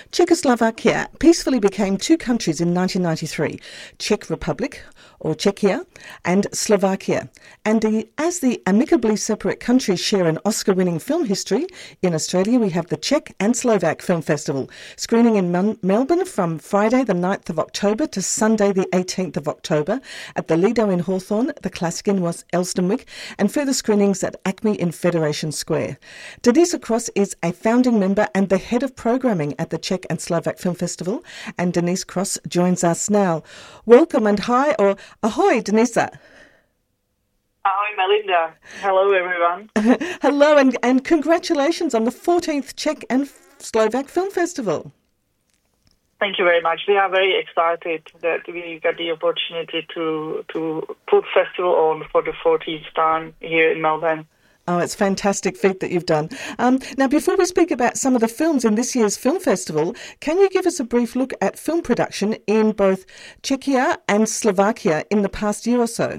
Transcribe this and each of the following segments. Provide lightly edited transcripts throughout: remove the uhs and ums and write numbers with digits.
Czechoslovakia peacefully became two countries in 1993, Czech Republic, or Czechia, and Slovakia. And as the amicably separate countries share an Oscar-winning film history, in Australia we have the Czech and Slovak Film Festival, screening in Melbourne from Friday the 9th of October to Sunday the 18th of October at the Lido in Hawthorne, the Classic in Elsternwick, and further screenings at Acme in Federation Square. Denisa Cross is a founding member and the head of programming at the Czech and Slovak Film Festival, and Denise Cross joins us now. Welcome and hi, or ahoy, Denisa. Ahoy, Melinda. Hello, everyone. Hello, and congratulations on the 14th Czech and Slovak Film Festival. Thank you very much. We are very excited that we got the opportunity to put festival on for the 14th time here in Melbourne. Oh, it's a fantastic feat that you've done. Now, before we speak about some of the films in this year's film festival, can you give us a brief look at film production in both Czechia and Slovakia in the past year or so?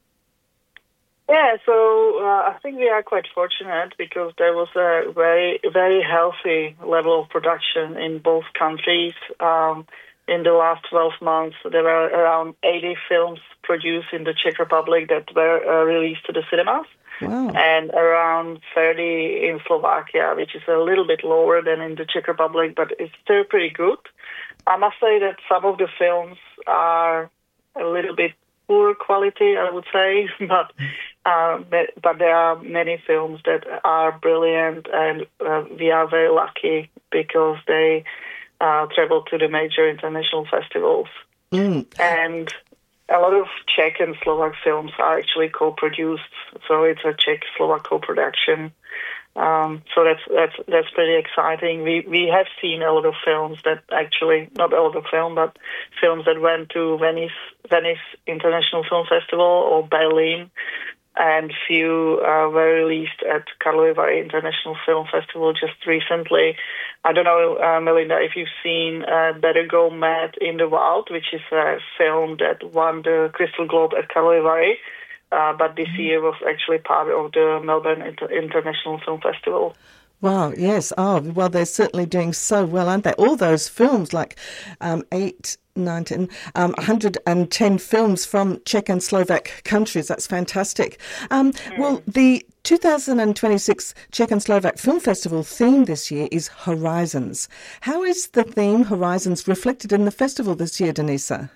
Yeah, so I think we are quite fortunate because there was a very, very healthy level of production in both countries. In the last 12 months, there were around 80 films produced in the Czech Republic that were released to the cinemas. Wow. And around 30 in Slovakia, which is a little bit lower than in the Czech Republic, but it's still pretty good. I must say that some of the films are a little bit poor quality, I would say, but there are many films that are brilliant, and we are very lucky because they travel to the major international festivals. And a lot of Czech and Slovak films are actually co-produced, so it's a Czech-Slovak co-production. So that's pretty exciting. We have seen a lot of films that actually, not a lot of film, but films that went to Venice International Film Festival or Berlin, and few were released at Karlovy Vary International Film Festival just recently. I don't know, Melinda, if you've seen Better Go Mad in the Wild, which is a film that won the Crystal Globe at Karlovy Vary, but this year was actually part of the Melbourne International Film Festival. Wow, yes. Oh, well, they're certainly doing so well, aren't they? All those films, like 110 films from Czech and Slovak countries. That's fantastic. Well, the 2026 Czech and Slovak Film Festival theme this year is Horizons. How is the theme Horizons reflected in the festival this year, Denisa?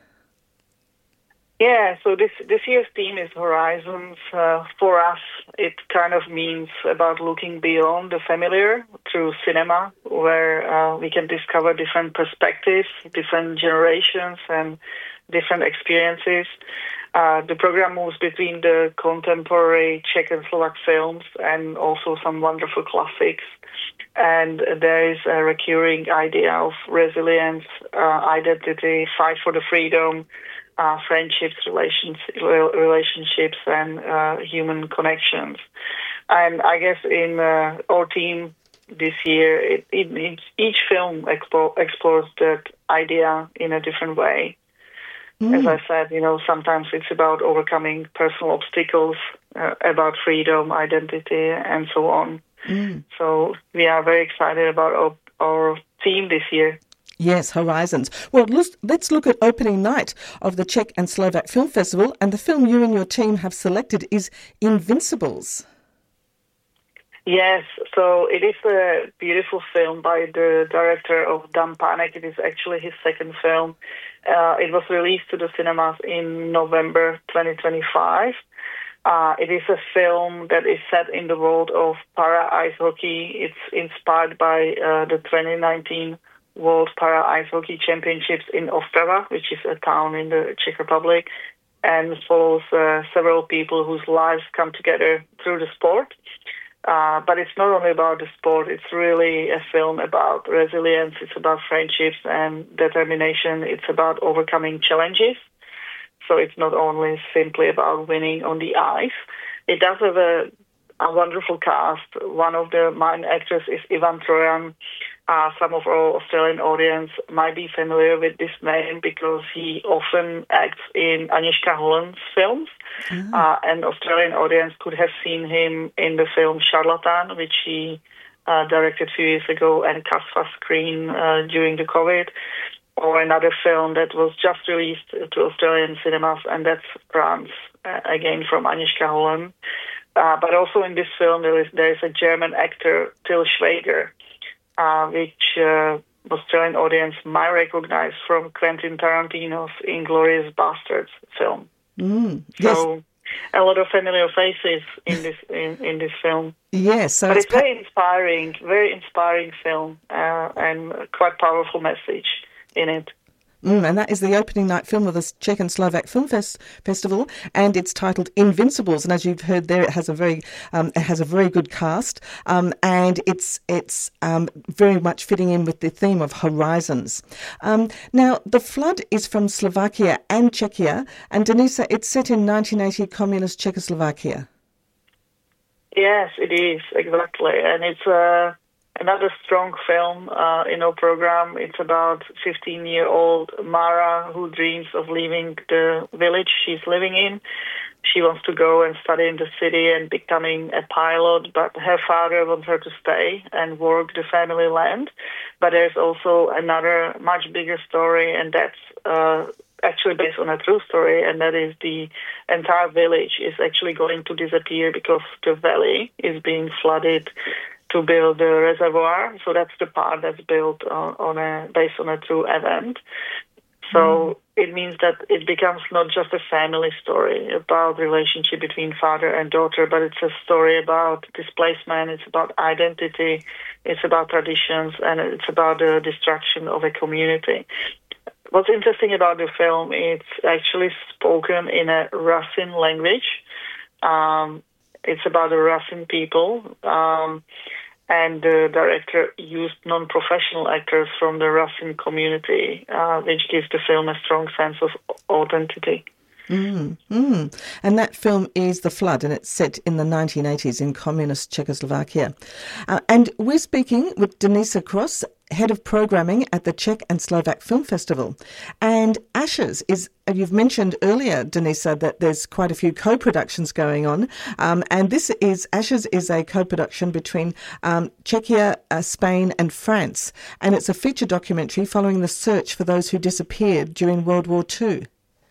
Yeah, so this year's theme is Horizons. For us, it kind of means about looking beyond the familiar through cinema, where we can discover different perspectives, different generations, and different experiences. The program moves between the contemporary Czech and Slovak films and also some wonderful classics. And there is a recurring idea of resilience, identity, fight for the freedom, friendships, relationships, and human connections. And I guess in our team this year, each film explores that idea in a different way. As I said, sometimes it's about overcoming personal obstacles, about freedom, identity, and so on. So we are very excited about our theme this year. Yes, Horizons. Well, let's look at opening night of the Czech and Slovak Film Festival, and the film you and your team have selected is Invincibles. Yes, so it is a beautiful film by the director of Dan Pánek. It is actually his second film. It was released to the cinemas in November 2025. It is a film that is set in the world of para-ice hockey. It's inspired by the 2019 World Para Ice Hockey Championships in Ostrava, which is a town in the Czech Republic, and follows several people whose lives come together through the sport. But it's not only about the sport, it's really a film about resilience, it's about friendships and determination, it's about overcoming challenges. So it's not only simply about winning on the ice. It does have a wonderful cast. One of the main actors is Ivan Trojan. Some of our Australian audience might be familiar with this name because he often acts in Agnieszka Holland's films. And Australian audience could have seen him in the film Charlatan, which he directed a few years ago and Kasva screen during the COVID, or another film that was just released to Australian cinemas, and that's France, again from Agnieszka Holland. But also in this film, there is a German actor, Til Schweiger, which Australian audience might recognize from Quentin Tarantino's Inglourious Basterds film. Yes. So a lot of familiar faces in this film. Yes, so but it's very inspiring film, and quite powerful message in it. And that is the opening night film of the Czech and Slovak Film Festival, and it's titled Invincibles. And as you've heard there, it has a very good cast, and it's very much fitting in with the theme of horizons. Now, The Flood is from Slovakia and Czechia, and Denisa, it's set in 1980 communist Czechoslovakia. Yes, it is, exactly, and it's another strong film in our program. It's about 15-year-old Mara who dreams of leaving the village she's living in. She wants to go and study in the city and becoming a pilot, but her father wants her to stay and work the family land. But there's also another much bigger story, and that's actually based on a true story, and that is the entire village is actually going to disappear because the valley is being flooded to build a reservoir. So that's the part that's built based on a true event. So it means that it becomes not just a family story about the relationship between father and daughter, but it's a story about displacement, it's about identity, it's about traditions, and it's about the destruction of a community. What's interesting about the film, it's actually spoken in a Russian language. It's about the Russian people. And the director used non-professional actors from the Russian community, which gives the film a strong sense of authenticity. And that film is The Flood, and it's set in the 1980s in communist Czechoslovakia. And we're speaking with Denisa Cross, Head of Programming at the Czech and Slovak Film Festival. And Ashes is, you've mentioned earlier, Denisa, that there's quite a few co-productions going on. And Ashes is a co-production between Czechia, Spain and France. And it's a feature documentary following the search for those who disappeared during World War II.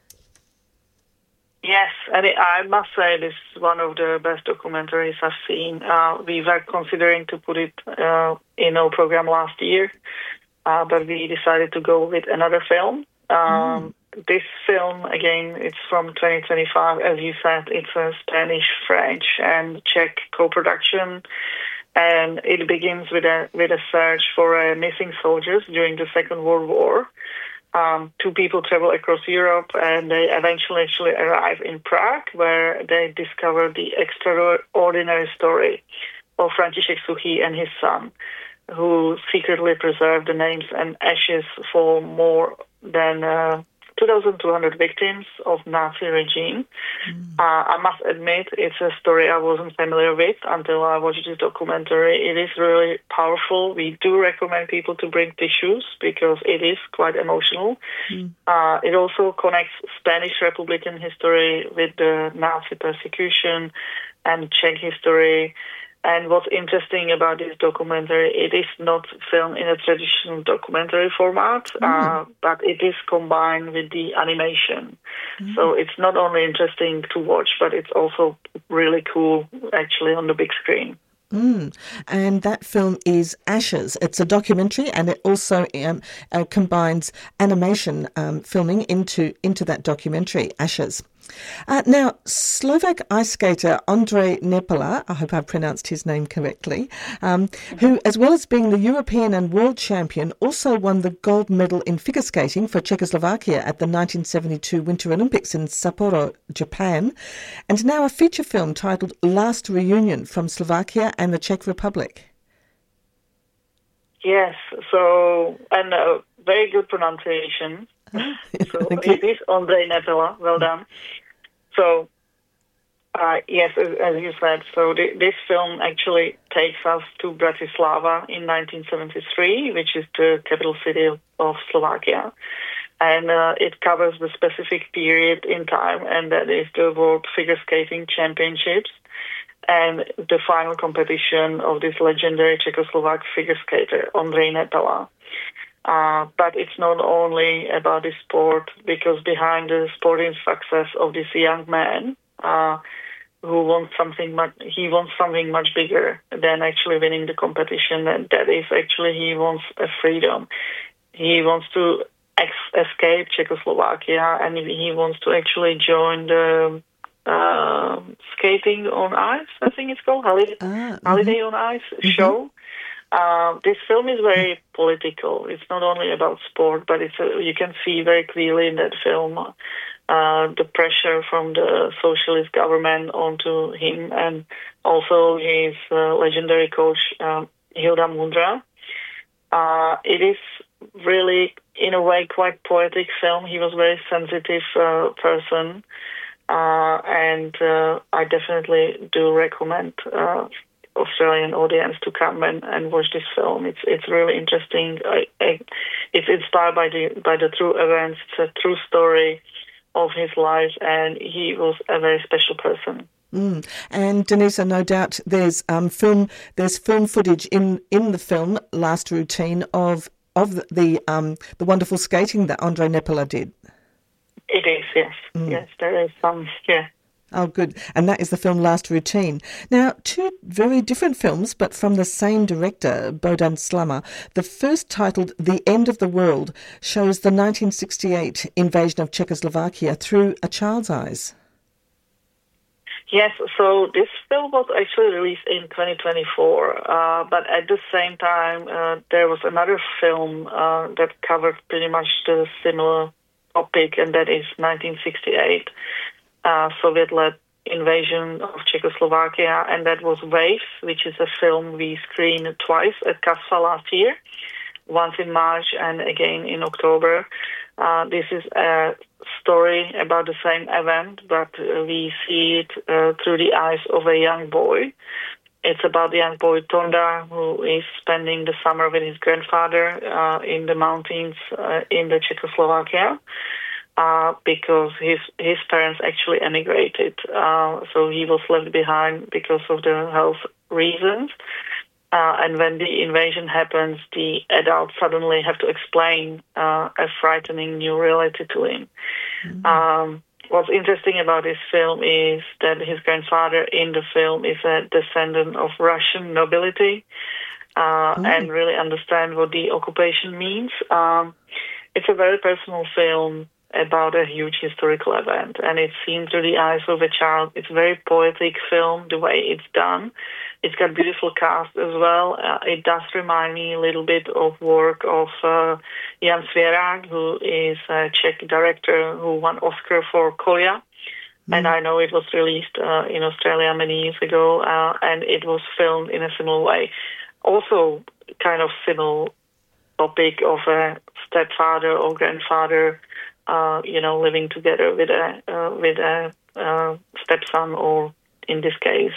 Yes, and I must say this is one of the best documentaries I've seen. We were considering to put it in our program last year, but we decided to go with another film. This film, again, it's from 2025. As you said, it's a Spanish, French, and Czech co-production, and it begins with a search for missing soldiers during the Second World War. Two people travel across Europe, and they eventually actually arrive in Prague, where they discover the extraordinary story of František Suchý and his son, who secretly preserved the names and ashes for more than 2,200 victims of Nazi regime. I must admit, it's a story I wasn't familiar with until I watched this documentary. It is really powerful. We do recommend people to bring tissues because it is quite emotional. It also connects Spanish Republican history with the Nazi persecution and Czech history. And what's interesting about this documentary, it is not filmed in a traditional documentary format, but it is combined with the animation. So it's not only interesting to watch, but it's also really cool, actually, on the big screen. And that film is Ashes. It's a documentary, and it also combines animation filming into that documentary, Ashes. Now, Slovak ice skater Ondrej Nepola, I hope I've pronounced his name correctly, who, as well as being the European and world champion, also won the gold medal in figure skating for Czechoslovakia at the 1972 Winter Olympics in Sapporo, Japan, and now a feature film titled Last Reunion from Slovakia and the Czech Republic. Yes, so, and very good pronunciation. So it is Ondrej Nepola. Well done. So, yes, as you said, so this film actually takes us to Bratislava in 1973, which is the capital city of Slovakia. And it covers the specific period in time, and that is the World Figure Skating Championships. and the final competition of this legendary Czechoslovak figure skater, Ondrej Nepela. But it's not only about the sport, because behind the sporting success of this young man, who wants something much bigger than actually winning the competition, and that is actually he wants a freedom. He wants to escape Czechoslovakia, and he wants to actually join the skating on ice, I think it's called, Holiday on Ice show. This film is very political. It's not only about sport, but you can see very clearly in that film the pressure from the socialist government onto him, and also his legendary coach, Hilda Mundra. It is really, in a way, quite poetic film. He was a very sensitive person, and I definitely do recommend Australian audience to come and watch this film. It's really interesting. It's inspired by the true events. It's a true story of his life, and he was a very special person. And Denisa, no doubt there's film footage in the film Last Routine of the wonderful skating that Ondrej Nepela did. It is, yes. Yes, there is some, yeah. Oh, good. And that is the film Last Routine. Now, two very different films, but from the same director, Bohdan Slama. The first, titled The End of the World, shows the 1968 invasion of Czechoslovakia through a child's eyes. Yes, so this film was actually released in 2024, but at the same time, there was another film that covered pretty much the similar topic, and that is 1968. Soviet-led invasion of Czechoslovakia, and that was Waves, which is a film we screened twice at CASFA last year, once in March and again in October. This is a story about the same event, but we see it through the eyes of a young boy. It's about the young boy Tonda, who is spending the summer with his grandfather in the mountains in the Czechoslovakia. Because his parents actually emigrated. So he was left behind because of the health reasons. And when the invasion happens, the adults suddenly have to explain a frightening new reality to him. What's interesting about this film is that his grandfather in the film is a descendant of Russian nobility and really understand what the occupation means. It's a very personal film about a huge historical event, and it's seen through the eyes of a child. It's a very poetic film, the way it's done. It's got beautiful cast as well. It does remind me a little bit of work of Jan Svěrák, who is a Czech director who won Oscar for Kolja. And I know it was released in Australia many years ago, and it was filmed in a similar way. Also kind of similar topic of a stepfather or grandfather living together with a stepson, or in this case,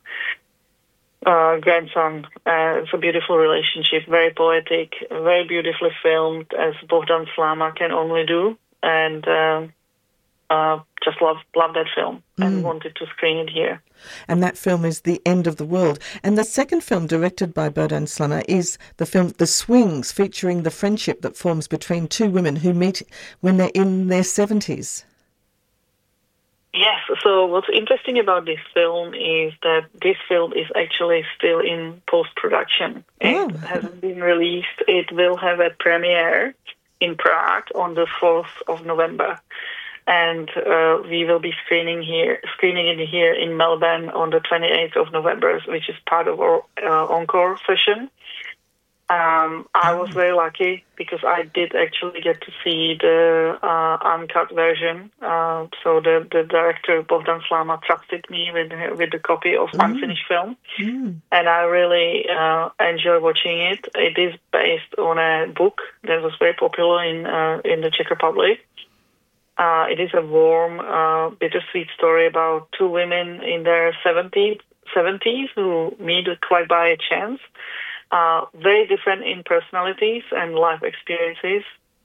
grandson. It's a beautiful relationship, very poetic, very beautifully filmed, as Bohdan Slama can only do, and just love that film and wanted to screen it here. And that film is The End of the World. And the second film, directed by Bohdan Slama, is the film The Swings, featuring the friendship that forms between two women who meet when they're in their 70s. Yes, so what's interesting about this film is that this film is actually still in post-production. It hasn't been released. It will have a premiere in Prague on the 4th of November. And we will be screening it here in Melbourne on the 28th of November, which is part of our encore session. I was very lucky because I did actually get to see the uncut version. So the director, Bohdan Slama, trusted me with the copy of unfinished film. And I really enjoy watching it. It is based on a book that was very popular in the Czech Republic. It is a warm, bittersweet story about two women in their 70s who meet quite by a chance. Very different in personalities and life experiences.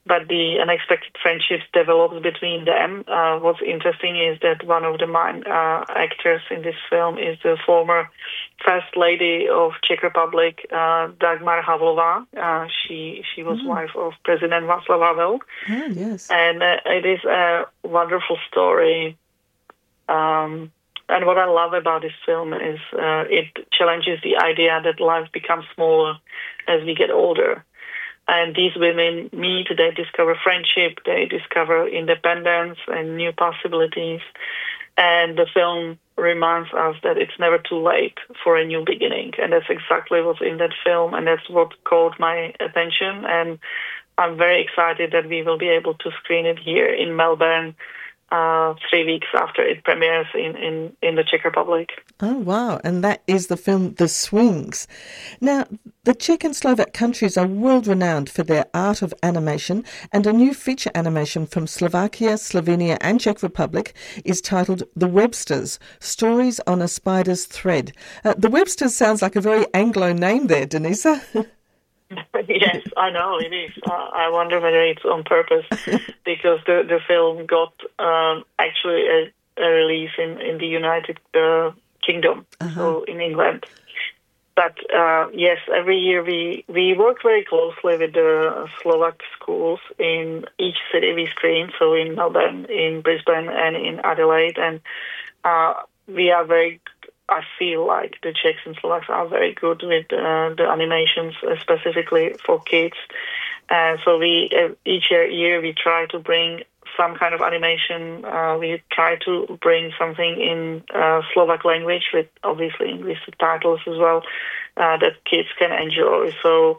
but the unexpected friendships develops between them. What's interesting is that one of the main actors in this film is the former First Lady of Czech Republic, Dagmar Havlová. She was wife of President Václav Havel. Oh, yes. And it is a wonderful story. And what I love about this film is it challenges the idea that life becomes smaller as we get older. And these women meet, they discover friendship, they discover independence and new possibilities. And the film reminds us that it's never too late for a new beginning. And that's exactly what's in that film, and that's what caught my attention. And I'm very excited that we will be able to screen it here in Melbourne 3 weeks after it premieres in the Czech Republic. Oh, wow. And that is the film The Swings. Now, the Czech and Slovak countries are world-renowned for their art of animation, and a new feature animation from Slovakia, Slovenia and Czech Republic is titled The Websters, Stories on a Spider's Thread. The Websters sounds like a very Anglo name there, Denisa. Yes, I know it is. I wonder whether it's on purpose, because the film got actually a release in the United Kingdom, so in England. But yes, every year we work very closely with the Slovak schools in each city we screen, so in Melbourne, in Brisbane and in Adelaide. And we are very, I feel like the Czechs and Slovaks are very good with the animations, specifically for kids. So we each year we try to bring some kind of animation. We try to bring something in Slovak language with obviously English subtitles as well that kids can enjoy. So,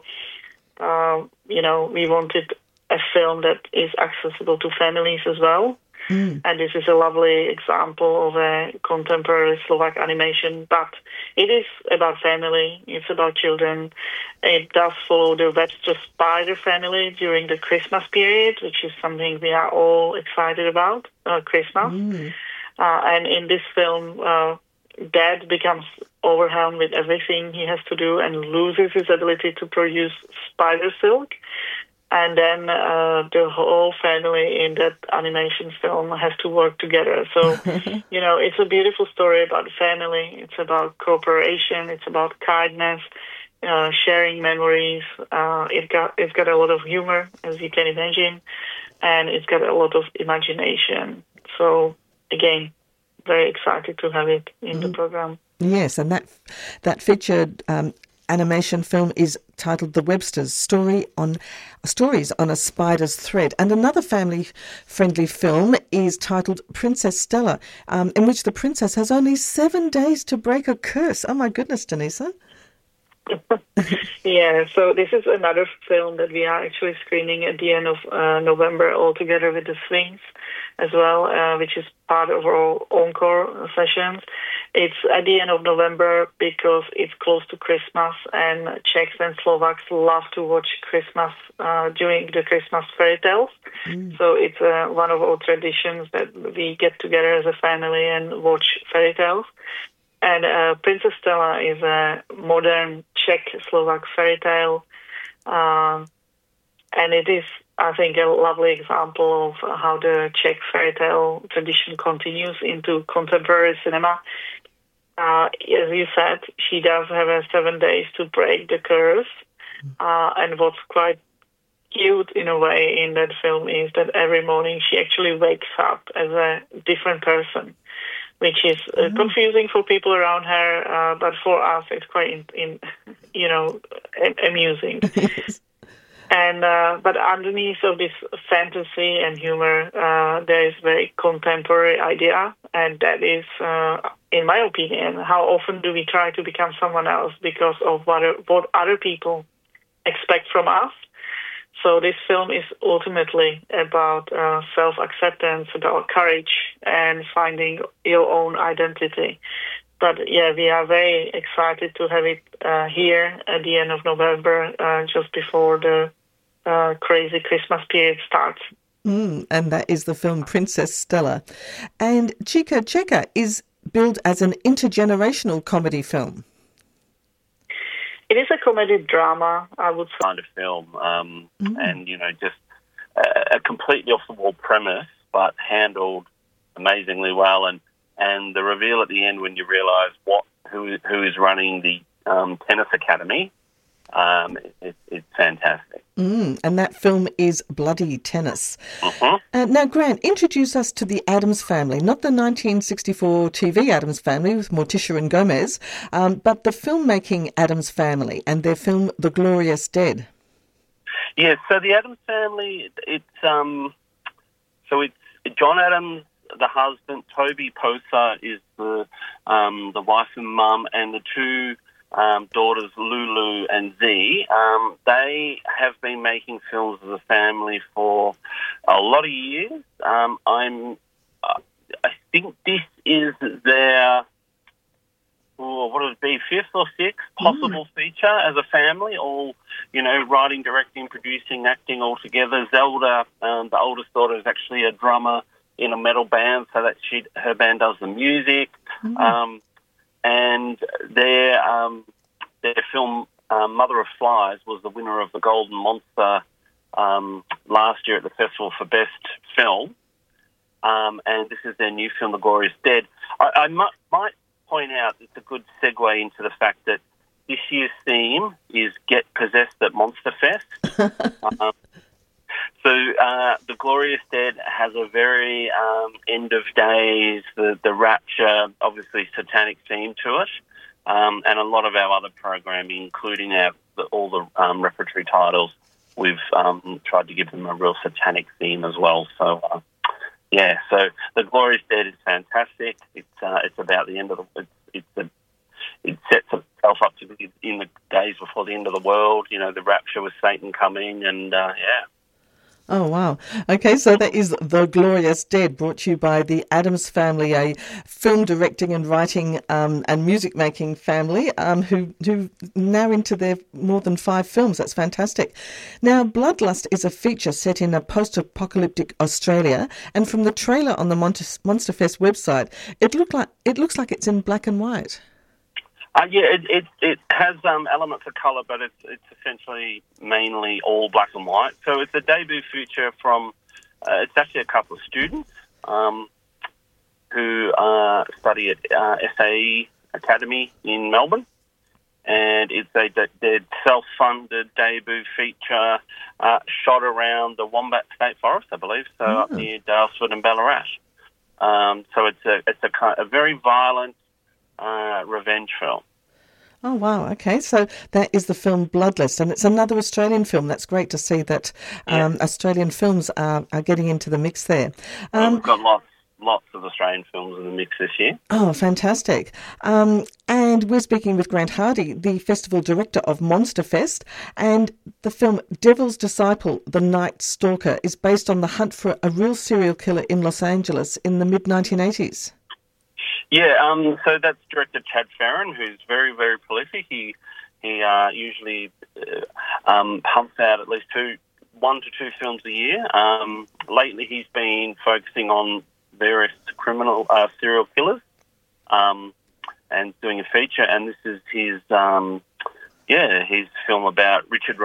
we wanted a film that is accessible to families as well. And this is a lovely example of a contemporary Slovak animation, but it is about family, it's about children. It does follow the Webster spider family during the Christmas period, which is something we are all excited about, Christmas. And in this film, Dad becomes overwhelmed with everything he has to do and loses his ability to produce spider silk. And then the whole family in that animation film has to work together. So, it's a beautiful story about family. It's about cooperation. It's about kindness, sharing memories. It's got a lot of humor, as you can imagine, and it's got a lot of imagination. So, again, very excited to have it in the program. Yes, and that featured animation film is titled The Websters, Stories on a Spider's Thread. And another family-friendly film is titled Princess Stella, in which the princess has only 7 days to break a curse. Oh my goodness, Denisa. Yeah, so this is another film that we are actually screening at the end of November, all together with The Swings as well, which is part of our encore sessions. It's at the end of November because it's close to Christmas, and Czechs and Slovaks love to watch Christmas during the Christmas fairy tales. So it's one of our traditions that we get together as a family and watch fairy tales. And Princess Stella is a modern Czech-Slovak fairy tale, and it is, I think, a lovely example of how the Czech fairy tale tradition continues into contemporary cinema. As you said, she does have 7 days to break the curse, and what's quite cute in a way in that film is that every morning she actually wakes up as a different person, which is confusing for people around her, but for us it's quite, amusing. And but underneath of this fantasy and humor, there is very contemporary idea, and that is, in my opinion, how often do we try to become someone else because of what other people expect from us. So this film is ultimately about self-acceptance, about courage, and finding your own identity. But yeah, we are very excited to have it here at the end of November, just before the crazy Christmas period starts. And that is the film Princess Stella. And Chica Čeka is billed as an intergenerational comedy film. It is a comedy drama, I would say. Kind of film, and just a completely off-the-wall premise, but handled amazingly well. And the reveal at the end when you realise who is running the tennis academy, it's fantastic. And that film is Bloody Tennis. Mm-hmm. Now, Grant, introduce us to the Addams Family, not the 1964 TV Addams Family with Morticia and Gomez, but the filmmaking Addams Family and their film The Glorious Dead. Yeah, so the Addams Family, it's John Addams, the husband. Toby Poser is the wife and mum, and the two daughters, Lulu and Z. They have been making films as a family for a lot of years. I think this is their, what would it be, fifth or sixth possible feature as a family, all, writing, directing, producing, acting all together. Zelda, the oldest daughter, is actually a drummer in a metal band, so that her band does the music. And their film, Mother of Flies, was the winner of the Golden Monster last year at the Festival for Best Film. And this is their new film, The Glorious Dead. I might point out it's a good segue into the fact that this year's theme is Get Possessed at Monster Fest. So The Glorious Dead has a very end of days, the rapture, obviously satanic theme to it, and a lot of our other programming, including all the repertory titles, we've tried to give them a real satanic theme as well. So so The Glorious Dead is fantastic. It's about the end of it sets itself up to be in the days before the end of the world. The rapture with Satan coming, and Oh, wow. Okay, so that is The Glorious Dead, brought to you by the Addams Family, a film directing and writing and music-making family who now into their more than 5 films. That's fantastic. Now, Bloodlust is a feature set in a post-apocalyptic Australia, and from the trailer on the Monsterfest website, it looks like it's in black and white. It has elements of colour, but it's essentially mainly all black and white. So it's a debut feature from, it's actually a couple of students who study at SAE Academy in Melbourne. And it's their self-funded debut feature shot around the Wombat State Forest, I believe, so up near Daylesford and Ballarat. So it's a very violent revenge film. Oh, wow. Okay, so that is the film Bloodlust, and it's another Australian film. That's great to see that Australian films are getting into the mix there. We've got lots of Australian films in the mix this year. Oh, fantastic. And we're speaking with Grant Hardy, the festival director of Monsterfest, and the film Devil's Disciple, The Night Stalker, is based on the hunt for a real serial killer in Los Angeles in the mid-1980s. Yeah, so that's director Chad Farron, who's very, very prolific. He usually pumps out at least 1 to 2 films a year. Lately, he's been focusing on various criminal serial killers and doing a feature. And this is his film about Richard